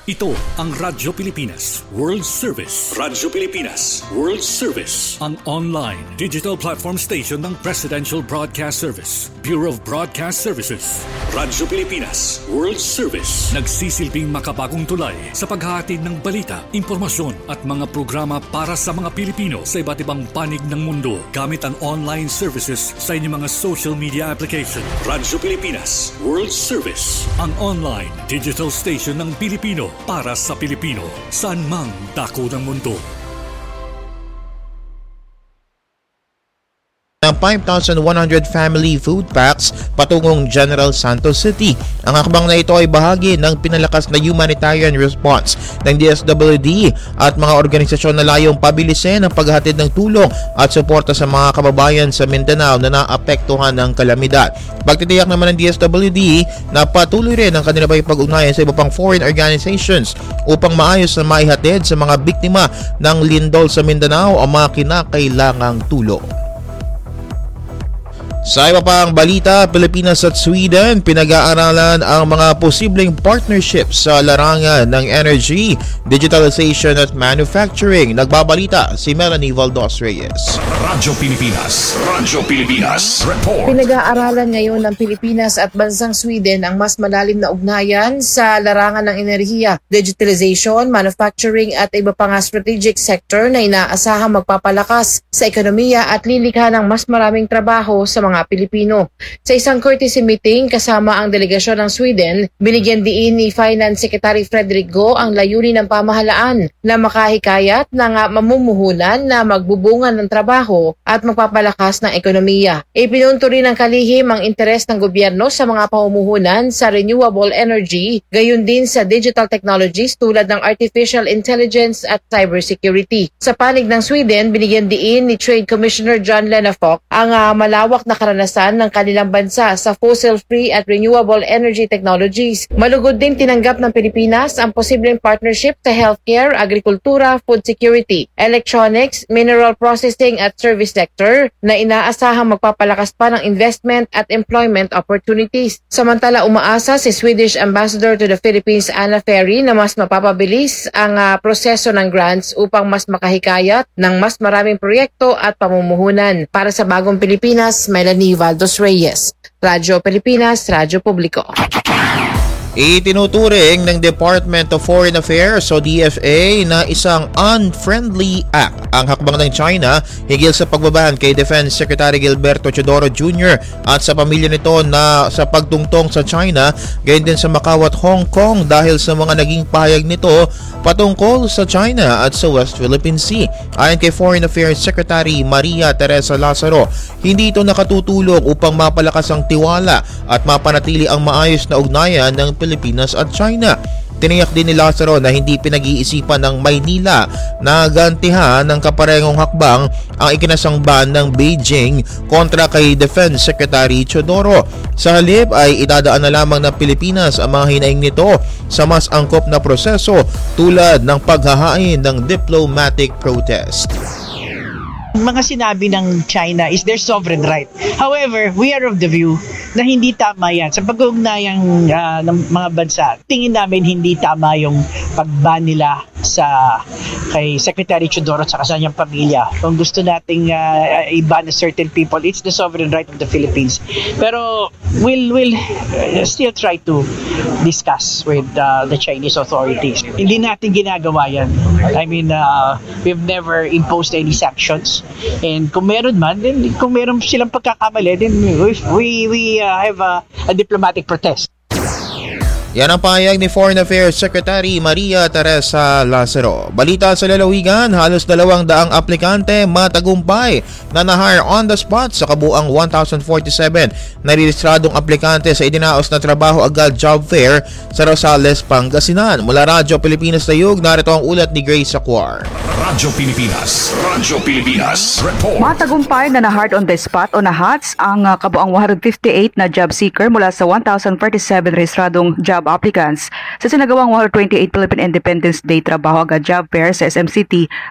Ito ang Radyo Pilipinas World Service. Radyo Pilipinas World Service. Ang online digital platform station ng Presidential Broadcast Service, Bureau of Broadcast Services. Radyo Pilipinas World Service. Nagsisilbing makabagong tulay sa paghahatid ng balita, impormasyon at mga programa para sa mga Pilipino sa iba't ibang panig ng mundo gamit ang online services sa inyong mga social media application. Radyo Pilipinas World Service. Ang online digital station ng Pilipino para sa Pilipino, saan mang dako ng mundo. Ng 5,100 family food packs patungong General Santos City. Ang hakbang na ito ay bahagi ng pinalakas na humanitarian response ng DSWD at mga organisasyon na layong pabilisin ang paghatid ng tulong at suporta sa mga kababayan sa Mindanao na naapektuhan ng kalamidad. Pagtitiyak naman ng DSWD na patuloy rin ang kanila pag-ugnayan sa iba pang foreign organizations upang maayos na maihatid sa mga biktima ng lindol sa Mindanao ang mga kinakailangang tulong. Sa iba pang balita, Pilipinas at Sweden pinag-aaralan ang mga posibleng partnerships sa larangan ng energy, digitalization at manufacturing. Nagbabalita si Melanie Valdos Reyes. Radyo Pilipinas Report. Pinag-aaralan ngayon ng Pilipinas at bansang Sweden ang mas malalim na ugnayan sa larangan ng enerhiya, digitalization, manufacturing at iba pang strategic sector na inaasahang magpapalakas sa ekonomiya at lilikha ng mas maraming trabaho sa mga Pilipino. Sa isang courtesy meeting kasama ang delegasyon ng Sweden, binigyan diin ni Finance Secretary Frederick Go ang layunin ng pamahalaan na makahikayat ng mamumuhunan na magbubungan ng trabaho at magpapalakas ng ekonomiya. Ipinunto rin ng kalihim ang interes ng gobyerno sa mga pamumuhunan sa renewable energy, gayon din sa digital technologies tulad ng artificial intelligence at cybersecurity. Sa panig ng Sweden, binigyan diin ni Trade Commissioner John Lenafok ang malawak na karanasan ng kanilang bansa sa fossil-free at renewable energy technologies. Malugod din tinanggap ng Pilipinas ang posibleng partnership sa healthcare, agrikultura, food security, electronics, mineral processing at service sector na inaasahang magpapalakas pa ng investment at employment opportunities. Samantala, umaasa si Swedish Ambassador to the Philippines Anna Ferry na mas mapapabilis ang proseso ng grants upang mas makahikayat ng mas maraming proyekto at pamumuhunan. Para sa Bagong Pilipinas, Melanie Valdos Reyes, Radyo Pilipinas, Radyo Publiko. Itinuturing ng Department of Foreign Affairs o DFA na isang unfriendly act ang hakbang ng China higil sa pagbaban kay Defense Secretary Gilberto Teodoro Jr. at sa pamilya nito na sa pagtungtong sa China, gayon din sa Macau at Hong Kong dahil sa mga naging pahayag nito patungkol sa China at sa West Philippine Sea. Ayon kay Foreign Affairs Secretary Maria Teresa Lazaro, hindi ito nakatutulong upang mapalakas ang tiwala at mapanatili ang maayos na ugnayan ng Pilipinas at China. Tiniyak din ni Lazaro na hindi pinag-iisipan ng Maynila na gantihan ng kaparehong hakbang ang ikinasang ban ng Beijing kontra kay Defense Secretary Teodoro. Sa halip ay idadaan na lamang ng Pilipinas ang mga hinaing nito sa mas angkop na proseso tulad ng paghahain ng diplomatic protest. Mga sinabi ng China is their sovereign right. However, we are of the view na hindi tama yan. Sa pag-uugnayang ng mga bansa, tingin namin hindi tama yung pag-ban nila sa kay Secretary Teodoro at sa kanyang pamilya. Kung gusto nating i-ban certain people, it's the sovereign right of the Philippines. Pero we'll still try to discuss with the Chinese authorities. Hindi natin ginagawa yan. I mean, we've never imposed any sanctions. And kung meron man, then kung meron silang pagkakamali, then we have a diplomatic protest. Yan ang pahayag ni Foreign Affairs Secretary Maria Teresa Lazaro. Balita sa lalawigan, halos 200 aplikante matagumpay na na-hire on the spot sa kabuang 1,047 na rehistradong aplikante sa idinaos na trabaho agad job fair sa Rosales, Pangasinan. Mula Radyo Pilipinas Tayug, narito ang ulat ni Grace Acquar. Radyo Pilipinas Report. Matagumpay na na-hire on the spot o na-HATS ang kabuang 158 na job seeker mula sa 1,047 rehistradong job applicants sa sinagawang 128 Philippine Independence Day Trabaho Agad Job Fair sa SMCT